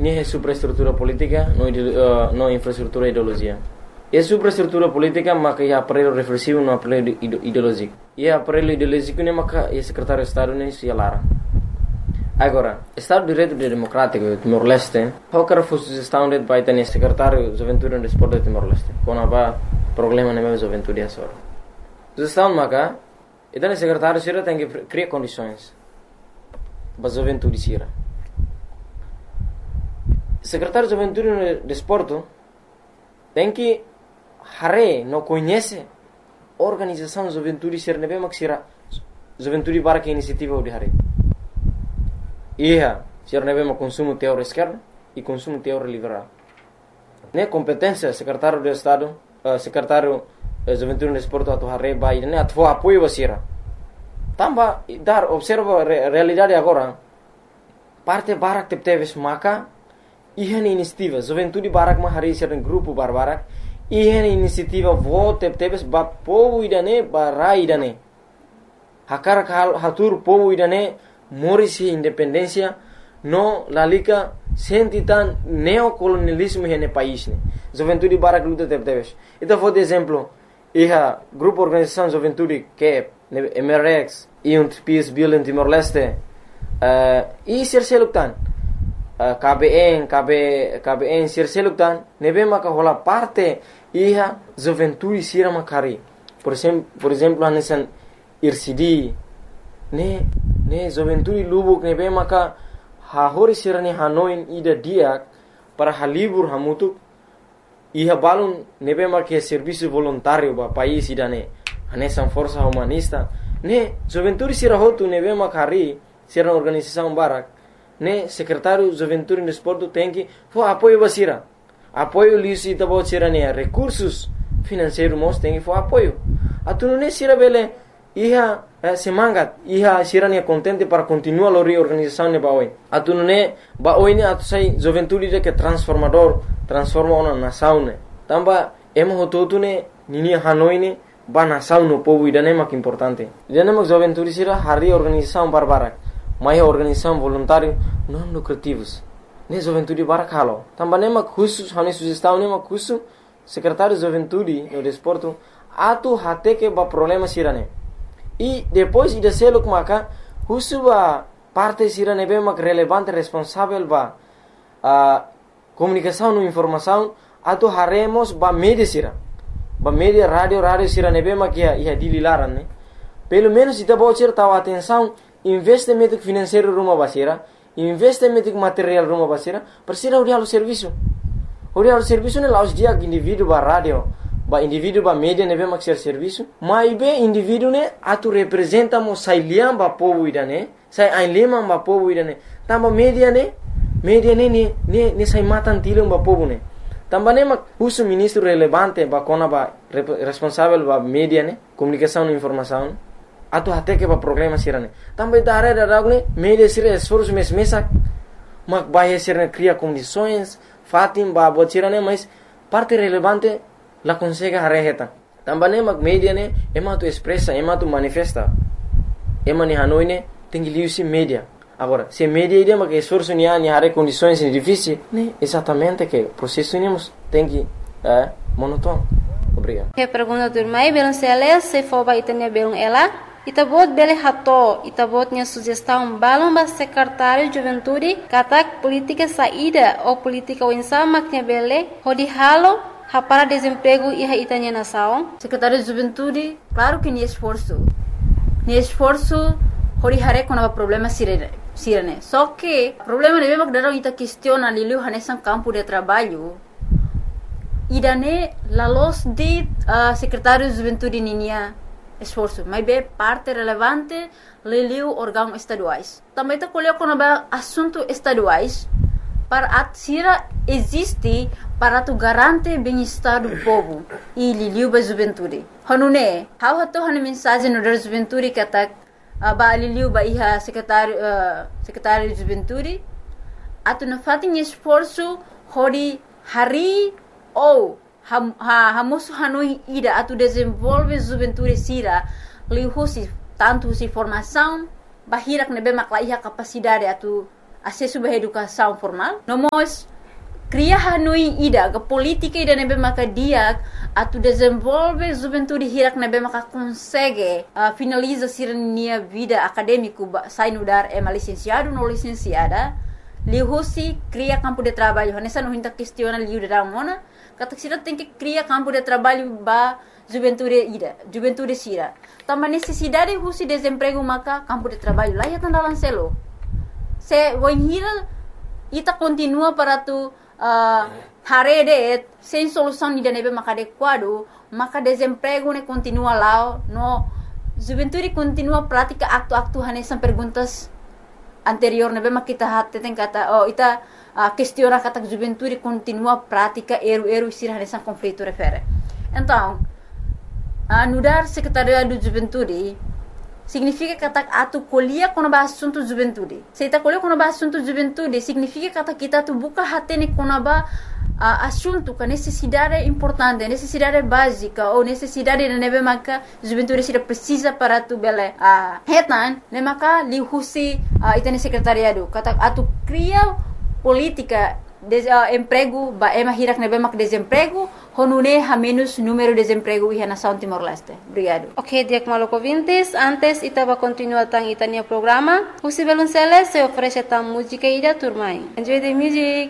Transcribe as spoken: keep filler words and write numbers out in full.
Ini é superestrutura política, não, uh, não infraestrutura ideologia. E superestrutura política maka ia aparelho reflexivo no aparelho ideológico. E aparelho ideológico ne maka ia secretário de Estado ne se lara. Agora, Estado de Direito Democrático de Timor-Leste, qualquer fosse gestão de vai ter secretário de Juventude e Desporto de Timor-Leste. Quando há problema na minha juventude só. Gestão maka, então o secretário sira tem que criar condições para a juventude sira. Secretário de Juventude e Desporto tem que hare não conhece organização de juventude sira nebe mak sira juventude para que iniciativa de hare. Ia, sira nebe mak consumo teórico esquerdo e consumo teórico liberal. Ne competência secretário de Estado, uh, secretário de Juventude e Desporto atu hare vai ne atu apoio sira. Tamba dar observa re, realidade agora. Parte barak tep teves maka ihan inisiativa juventude barak ma hari sira grupo barbarak ihan inisiativa vote tep teves ba povo idane ba idane hakar hal hatur povo idane morisi independência no lalika sentitan neocolonialismo hene país ne juventude barak luta tep teves. Então vou de exemplo iha grupo organização juventude que M R X e um Peace Bill em Timor-Leste uh, e sirseluktan uh, K B N K B K B N sirseluktan nebe maka hola parte iha juventude sira makari por exemplo por exemplo hanesan I R C D ne ne juventude lubuk nebe maka ha hori sira ne Hanoi ida diak para halibur hamutuk iha balun nebe maka serviço voluntário ba país idane hanesan força humanista ne juventude sira hotu nebe makari sira organização barak ne secretário juventude e desporto tem que for apoio basira apoio lisi tabo sira ne recursos financeiros mos tem que for apoio atunu ne sira bele iha eh, semangat iha sira ne contente para continuar a reorganização ne baoi atunu ne baoi ne atu sai juventude de que transformador transforma uma nação ne tamba emo hototu ne nini Hanoi ne ba nação no povo idane mak importante idane mak juventude sira hari organização barbarak mai organização voluntário não lucrativos ne juventude barak halo tamba ne mak khusus hani sugestão ne mak khusus secretário de juventude no desporto atu hate que ba problema sira ne e depois ida seluk maka khusus ba parte sira ne be mak relevante responsável ba a comunicação no informação atu haremos ba media sira ba media radio radio sira nebe makia ia dililaran ne pelo menos ita bocer tahu atenção investimento financeiro rumah basira investimento material rumah basira persira urialo serviço urialo serviço ne laus dia indivíduo ba radio ba indivíduo ba media nebe mak ser serviço mai be indivíduo ne atu representa mo sai liam ba povo idane sai ain lima ba povo idane tamba media ne media ne ne ne, ne sai matan tilung ba povo ne também mak uso ministro relevante ba kona ba responsável ba media ne comunicação e informação atu até que ba problema sirane também da área da ragne media sira esforço mes mesa mak ba sira cria condições fatim ba botirane mas parte relevante la consegue hareheta também mak media ne ema tu expressa ema tu manifesta ema ni Hanoi ne tem que liusi media. Agora, se media ideia que esforço ni ani hare condições difíceis, né? Exatamente que processo nemos tem que é monótono. Obrigado. Que pergunta turmai belum sele se for ba itanya belum ela, ita bot bele hato, ita botnya sugestão balão ba secretário de juventude, katak política saída ou política winsa maknya bele, hodi halo para desemprego e itanya nação. Secretário de juventude, claro que ni esforço. Ni esforço hori hare com problema sirene. Sirene. Só que o problema de mesmo que darão ita questiona lilu hanesan campo de trabalho. Idane la los de uh, secretário de juventude ninia esforço, mas be parte relevante lilu órgãos estaduais. Também tá colhendo com assunto estaduais para atira existe para tu garante bem-estar do povo e lilu ba juventude. Hanune, how hato han mensagem no da juventude que tá Uh, ba aliliu ba iha secretário uh, secretário de juventude atu na fatin esforço hori hari ou ha, ha hamusu Hanoi ida atu desenvolve juventude sira liu husi tanto si formação bahirak nebe makla iha capacidade atu acesso à educação formal. Nós cria hanui ida que política ida nebe maka dia atu desenvolve juventude hirak nebe maka consegue uh, finaliza sirnia vida acadêmico sai no dar é licenciado no licenciada lihusi cria campo de trabalho nessa não hinta questiona liu da mona kata sira tem que cria campo de trabalho ba juventude ida juventude sira tama necessidade husi desemprego maka campo de trabalho lá ya tanda lancelo se voinhira ita continua para tu Uh, harede sem solução de nebe maka adequado maka desemprego ne continua lá no juventude continua prática acto-acto hanesan perguntas anterior nebe maka kita hatte tem kata oh ita uh, questiona kata juventude continua prática eru-eru sir hanesan conflito refere então uh, nudar secretaria do juventude significa kata atu colhia quando ba assunto juventude. Se ita colhia quando ba assunto juventude, significa kata kita tu buka hatene quando ba uh, assunto que necessidade importante, necessidade básica ou necessidade de nebe maka juventude se precisa para tu bele. Ah, uh, hetan, ne maka li husi uh, itane secretariado. Kata atu cria política de uh, emprego ba ema hirak nebe mak desemprego honune ha menos número de desemprego e nação Timor-Leste. Obrigado. Ok, Diak Maluco Vintes, antes itaba continua tang itania programa. Husi Belunceles se oferece tam música ida turmai. Enjoy the music.